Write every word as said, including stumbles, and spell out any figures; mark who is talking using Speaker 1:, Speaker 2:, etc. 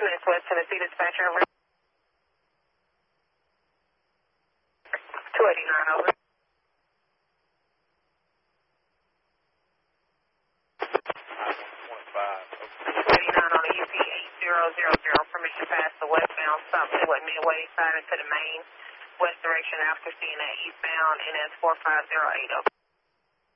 Speaker 1: Houston, it's West Tennessee dispatcher over. two eighty-nine over. two eighty-nine on the U P eight zero zero zero. Permission pass the westbound stop at Midway side into the main west direction after seeing that eastbound N S four five zero eight over.